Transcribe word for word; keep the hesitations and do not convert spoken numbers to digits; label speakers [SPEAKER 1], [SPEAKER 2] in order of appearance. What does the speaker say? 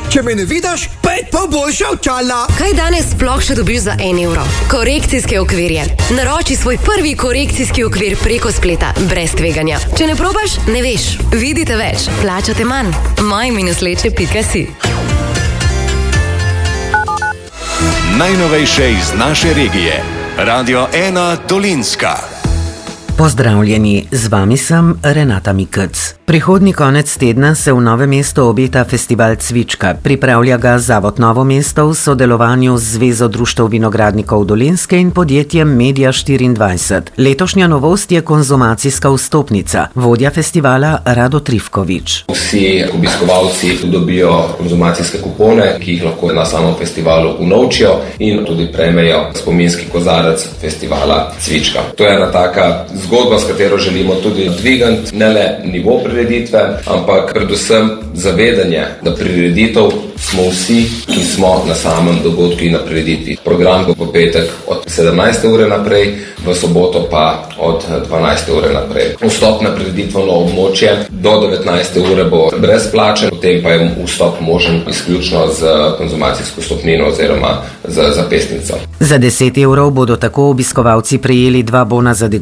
[SPEAKER 1] Če me ne vidiš, pet pa boljša od čala.
[SPEAKER 2] Kaj danes sploh še dobiš za en evro? Korekcijske okvirje. Naroči svoj prvi korekcijski okvir preko spleta, brez tveganja. Če ne probaš, ne veš. Vidite več, plačate manj. moj minus leče pika si.
[SPEAKER 3] Najnovejše iz naše regije. Radio ena Dolenjska.
[SPEAKER 4] Pozdravljeni, z vami sem Renata Mikec. Prihodnji konec tedna se v Novem mestu obeta festival Cvička. Pripravlja ga Zavod Novo mesto v sodelovanju z Zvezo društev vinogradnikov Dolenjske in podjetjem Media štiriindvajset. Letošnja novost je konzumacijska vstopnica. Vodja festivala Rado Trifkovič.
[SPEAKER 5] Vsi obiskovalci dobijo konzumacijske kupone, ki jih lahko na samem festivalu unovčijo in tudi prejmejo spominski kozarec festivala Cvička. To je ena taka zgodba, s katero želimo tudi dvigati ne le nivo prireditve, ampak predvsem zavedanje, da prireditev smo vsi, ki smo na samem dogodku in na prireditvi. Program bo v petek od sedemnajste ure naprej, v soboto pa od dvanajste ure naprej. Vstop na prireditveno območje do devetnajste ure bo brezplačen, potem pa je vstop možen izključno z konzumacijsko vstopnino oziroma z zapestnico.
[SPEAKER 4] Za deset evrov bodo tako obiskovalci prejeli dva bona za